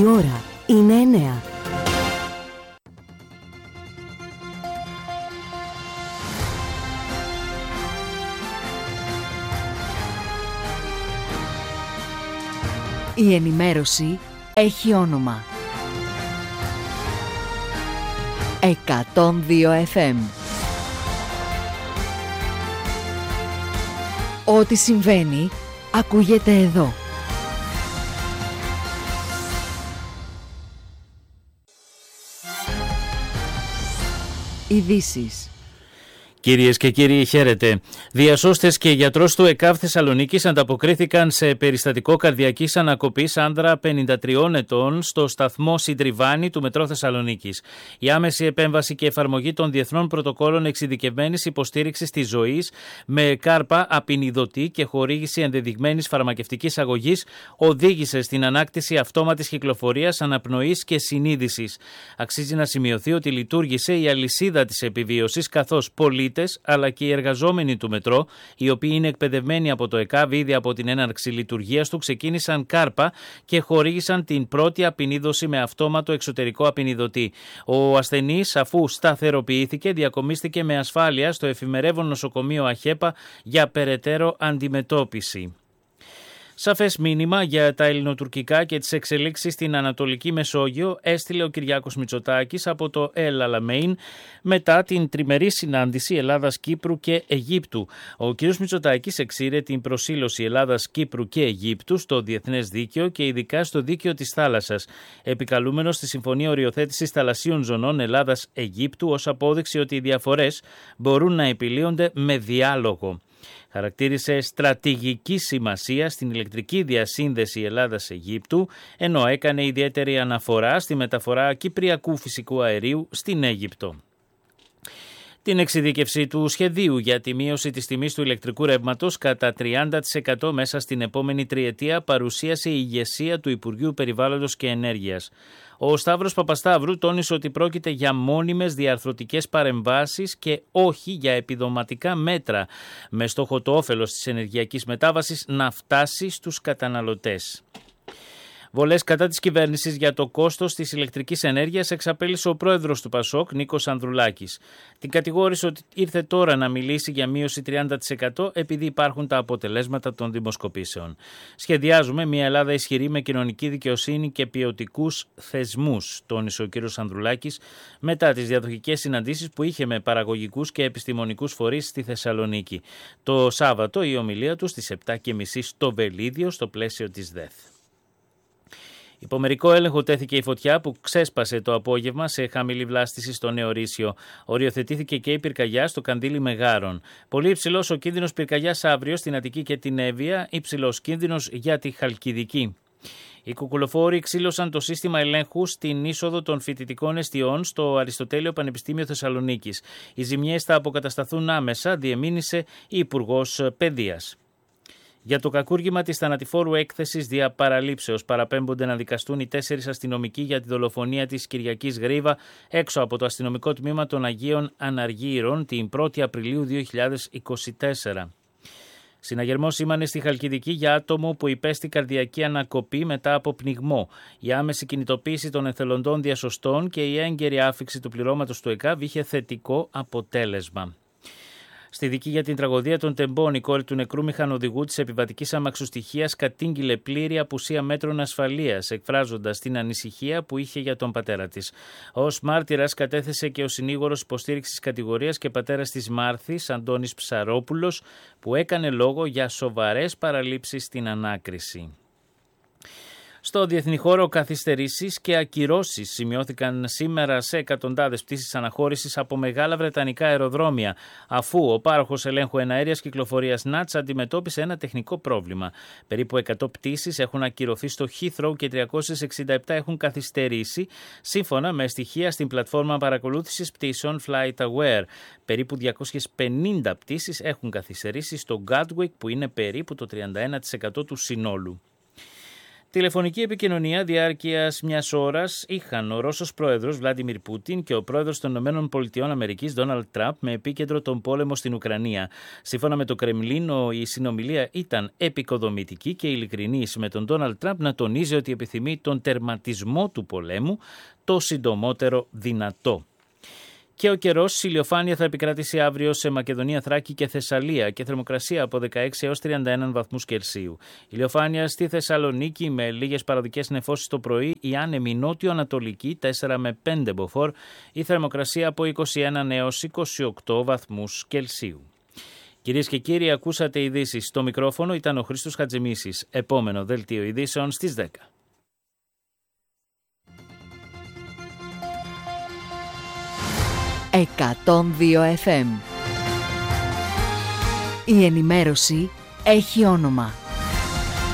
Η ώρα είναι 9. Η ενημέρωση έχει όνομα. 102 FM. Ό,τι συμβαίνει, ακούγεται εδώ. Ειδήσεις. Κυρίες και κύριοι, χαίρετε. Διασώστες και γιατρός του ΕΚΑΒ Θεσσαλονίκης ανταποκρίθηκαν σε περιστατικό καρδιακής ανακοπής άνδρα 53 ετών στο σταθμό Συντριβάνη του Μετρό Θεσσαλονίκης. Η άμεση επέμβαση και εφαρμογή των διεθνών πρωτοκόλων εξειδικευμένης υποστήριξης της ζωής με κάρπα απεινιδωτή και χορήγηση ενδεδειγμένης φαρμακευτικής αγωγής οδήγησε στην ανάκτηση αυτόματης κυκλοφορίας, αναπνοής και συνείδησης. Αξίζει να σημειωθεί ότι λειτουργήσε η αλυσίδα της επιβίωσης, καθώς πολίτες αλλά και οι εργαζόμενοι του μετρό, οι οποίοι είναι εκπαιδευμένοι από το ΕΚΑΒ ήδη από την έναρξη λειτουργίας του, ξεκίνησαν κάρπα και χορήγησαν την πρώτη απεινίδωση με αυτόματο εξωτερικό απεινιδωτή. Ο ασθενής, αφού σταθεροποιήθηκε, διακομίστηκε με ασφάλεια στο εφημερεύον νοσοκομείο ΑΧΕΠΑ για περαιτέρω αντιμετώπιση. Σαφές μήνυμα για τα ελληνοτουρκικά και τις εξελίξεις στην Ανατολική Μεσόγειο έστειλε ο Κυριάκος Μητσοτάκης από το El Alamein μετά την τριμερή συνάντηση Ελλάδας, Κύπρου και Αιγύπτου. Ο κ. Μητσοτάκης εξήρε την προσήλωση Ελλάδας, Κύπρου και Αιγύπτου στο διεθνές δίκαιο και ειδικά στο δίκαιο της θάλασσας, επικαλούμενος στη Συμφωνία Οριοθέτησης Θαλασσίων Ζωνών Ελλάδας-Αιγύπτου ως απόδειξη ότι οι διαφορές μπορούν να επιλύονται με διάλογο. Χαρακτήρισε στρατηγική σημασία στην ηλεκτρική διασύνδεση Ελλάδας-Αιγύπτου, ενώ έκανε ιδιαίτερη αναφορά στη μεταφορά κυπριακού φυσικού αερίου στην Αίγυπτο. Την εξειδίκευση του σχεδίου για τη μείωση της τιμής του ηλεκτρικού ρεύματος κατά 30% μέσα στην επόμενη τριετία παρουσίασε η ηγεσία του Υπουργείου Περιβάλλοντος και Ενέργειας. Ο Σταύρος Παπασταύρου τόνισε ότι πρόκειται για μόνιμες διαρθρωτικές παρεμβάσεις και όχι για επιδοματικά μέτρα, με στόχο το όφελος της ενεργειακής μετάβασης να φτάσει στους καταναλωτές. Βολές κατά της κυβέρνησης για το κόστος της ηλεκτρικής ενέργειας εξαπέλυσε ο πρόεδρος του ΠΑΣΟΚ, Νίκος Ανδρουλάκης. Την κατηγόρησε ότι ήρθε τώρα να μιλήσει για μείωση 30% επειδή υπάρχουν τα αποτελέσματα των δημοσκοπήσεων. Σχεδιάζουμε μια Ελλάδα ισχυρή με κοινωνική δικαιοσύνη και ποιοτικούς θεσμούς, τόνισε ο κ. Ανδρουλάκης μετά τις διαδοχικές συναντήσεις που είχε με παραγωγικούς και επιστημονικούς φορείς στη Θεσσαλονίκη. Το Σάββατο η ομιλία του στις 7.30 στο Βελίδιο στο πλαίσιο της ΔΕΘ. Υπό μερικό έλεγχο τέθηκε η φωτιά που ξέσπασε το απόγευμα σε χαμηλή βλάστηση στο Νεορίσιο. Οριοθετήθηκε και η πυρκαγιά στο Καντήλι Μεγάρων. Πολύ υψηλός ο κίνδυνος πυρκαγιάς αύριο στην Αττική και την Εύβοια, υψηλός κίνδυνος για τη Χαλκιδική. Οι κουκουλοφόροι ξύλωσαν το σύστημα ελέγχου στην είσοδο των φοιτητικών εστιών στο Αριστοτέλειο Πανεπιστήμιο Θεσσαλονίκης. Οι ζημιές θα αποκατασταθούν άμεσα, διεμήνυσε η Υπουργός Παιδείας. Για το κακούργημα της θανατηφόρου έκθεσης δια παραλήψεως παραπέμπονται να δικαστούν οι 4 αστυνομικοί για τη δολοφονία της Κυριακής Γρίβα έξω από το αστυνομικό τμήμα των Αγίων Αναργύρων την 1η Απριλίου 2024. Συναγερμός σήμανε στη Χαλκιδική για άτομο που υπέστη καρδιακή ανακοπή μετά από πνιγμό. Η άμεση κινητοποίηση των εθελοντών διασωστών και η έγκαιρη άφιξη του πληρώματος του ΕΚΑΒ είχε θετικό αποτέλεσμα. Στη δίκη για την τραγωδία των Τεμπών, η κόρη του νεκρού μηχανοδηγού της επιβατικής αμαξοστοιχείας κατήγγειλε πλήρη απουσία μέτρων ασφαλείας, εκφράζοντας την ανησυχία που είχε για τον πατέρα της. Ως μάρτυρας κατέθεσε και ο συνήγορος υποστήριξης κατηγορίας και πατέρας της Μάρθης, Αντώνης Ψαρόπουλος, που έκανε λόγο για σοβαρές παραλήψεις στην ανάκριση. Στο διεθνή χώρο, καθυστερήσεις και ακυρώσεις σημειώθηκαν σήμερα σε εκατοντάδες πτήσεις αναχώρησης από μεγάλα βρετανικά αεροδρόμια, αφού ο πάροχος ελέγχου εναέριας κυκλοφορίας ΝΑΤΣ αντιμετώπισε ένα τεχνικό πρόβλημα. Περίπου 100 πτήσεις έχουν ακυρωθεί στο Heathrow και 367 έχουν καθυστερήσει, σύμφωνα με στοιχεία στην πλατφόρμα παρακολούθησης πτήσεων FlightAware. Περίπου 250 πτήσεις έχουν καθυστερήσει στο Gatwick, που είναι περίπου το 31% του συνόλου. Τηλεφωνική επικοινωνία διάρκειας μιας ώρας είχαν ο Ρώσος πρόεδρος Βλάντιμιρ Πούτιν και ο πρόεδρος των ΗΠΑ Ντόναλντ Τραμπ με επίκεντρο τον πόλεμο στην Ουκρανία. Σύμφωνα με το Κρεμλίνο, η συνομιλία ήταν επικοδομητική και ειλικρινής, με τον Ντόναλντ Τραμπ να τονίζει ότι επιθυμεί τον τερματισμό του πολέμου το συντομότερο δυνατό. Και ο καιρός, η ηλιοφάνεια θα επικρατήσει αύριο σε Μακεδονία, Θράκη και Θεσσαλία και θερμοκρασία από 16 έως 31 βαθμούς Κελσίου. Ηλιοφάνεια στη Θεσσαλονίκη με λίγες παραδικές νεφώσεις το πρωί, η άνεμη νότιο-ανατολική 4 με 5 μποφόρ, η θερμοκρασία από 21 έως 28 βαθμούς Κελσίου. Κυρίες και κύριοι, ακούσατε ειδήσεις. Στο μικρόφωνο ήταν ο Χρήστος Χατζημίσης. Επόμενο δελτίο ειδήσεων στις 10. 102 FM. Η ενημέρωση έχει όνομα.